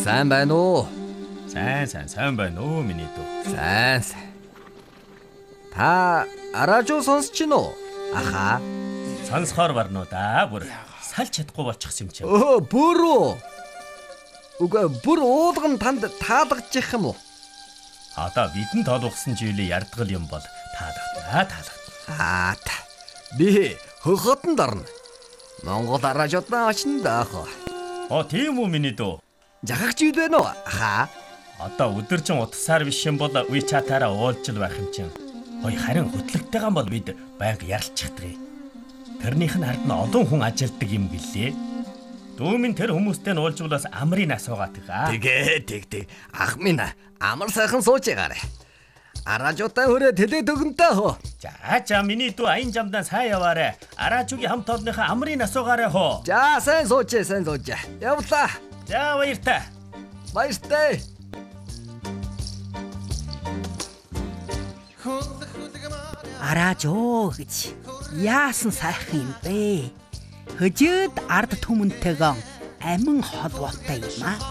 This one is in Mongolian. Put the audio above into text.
Сайн байна уу? Сайн байна уу миний дүү. Сайн. Та радио сонсч гин үү? Аха. Сонсохоор барнуу да. Бүр салж чадахгүй болчихсон юм чинь. Бүр үү? Үгүй бүр уулган танд таалагдчих юм уу? Одоо бидэн тоолгосон зүйлийг ярдгал юм бол таалагдана. Би хөхөтөнд орно. Монгол радиодаа очно даах. Тийм үү миний дүү. Жахагч юу вэ нөө? Аха. Одоо өдөржин утасаар биш юм бол WeChat-аараа уулзал байх юм чинь. Харин хөтлөгтэйгэн бол бид байнга ярилцчихдаг. Тэрнийх нь ард нь олон хүн ажилтдаг юм гэлээ. Дүүмийн тэр хүмүүстэй нь уулзвалаас амрын асуугаад байгаа. Тэг. Ах минь амар сайхан сууж байгаарэ. Радиотай хүрээ тэлээд өгөнтэй хөө. За миний дүү аян жамдаа сайн яваарэ. Араачугийн хамт олонныхаа амрын асуугаарэ хөө. За сайн сууж. Явлаа. За баяртай. Баяртай. Араажоо гэж яасан сайхан юм бэ? Хөжөөд ард түмэнтэйгэн амин холбоотой юм аа.